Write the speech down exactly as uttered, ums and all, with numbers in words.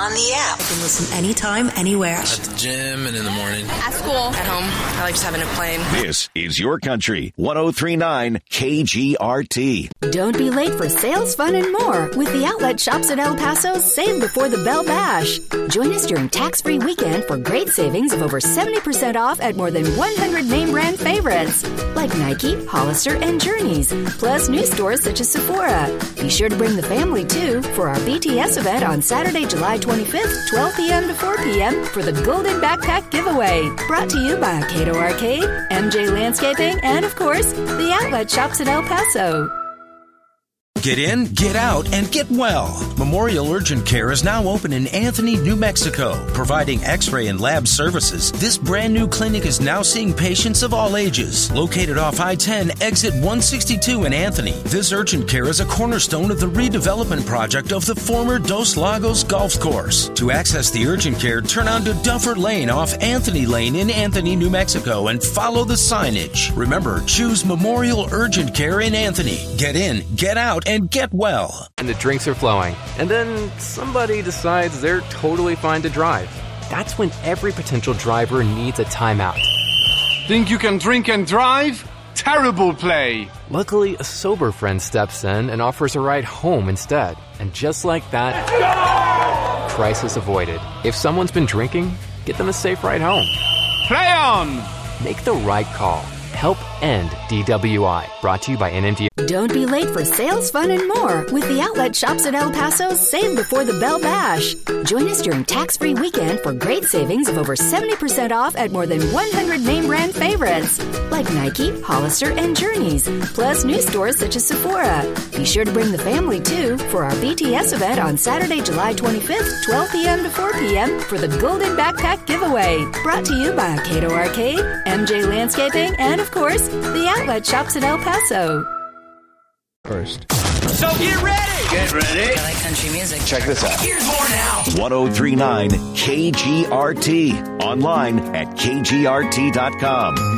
on the app. You can listen anytime, anywhere. At the gym and in the morning. At school. At home. I like just having it playing. This is Your Country, one oh three point nine K G R T. Don't be late for sales, fun, and more with the Outlet Shops at El Paso's Save Before the Bell Bash. Join us during tax-free weekend for great savings of over seventy percent off at more than one hundred name brand favorites like Nike, Hollister, and Journeys, plus new stores such as Sephora. Be sure to bring the family, too, for our B T S event on Saturday, July twenty-fifth, twelve p.m. to four p.m. for the Golden Backpack Giveaway. Brought to you by Cato Arcade, M J Landscaping, and, of course, the Outlet Shops at El Paso. Get in, get out, and get well. Memorial Urgent Care is now open in Anthony, New Mexico, providing x-ray and lab services. This brand new clinic is now seeing patients of all ages. Located off I ten, exit one sixty-two in Anthony, this urgent care is a cornerstone of the redevelopment project of the former Dos Lagos Golf Course. To access the urgent care, turn onto Duffer Lane off Anthony Lane in Anthony, New Mexico, and follow the signage. Remember, choose Memorial Urgent Care in Anthony. Get in, get out, and get well. And the drinks are flowing. And then somebody decides they're totally fine to drive. That's when every potential driver needs a timeout. Think you can drink and drive? Terrible play. Luckily, a sober friend steps in and offers a ride home instead. And just like that, crisis avoided. If someone's been drinking, get them a safe ride home. Play on! Make the right call. Help end D W I. Brought to you by N M D A. Don't be late for sales, fun, and more with the Outlet Shops at El Paso's Save Before the Bell Bash. Join us during tax-free weekend for great savings of over seventy percent off at more than one hundred name brand favorites like Nike, Hollister, and Journeys, plus new stores such as Sephora. Be sure to bring the family, too, for our B T S event on Saturday, July twenty-fifth, twelve p.m. to four p.m. for the Golden Backpack Giveaway. Brought to you by Cato Arcade, M J Landscaping, and, of course, the Outlet Shops at El Paso. First. So get ready! Get ready. I like country music. Check this out. Here's more now. one oh three point nine K G R T. Online at K G R T dot com.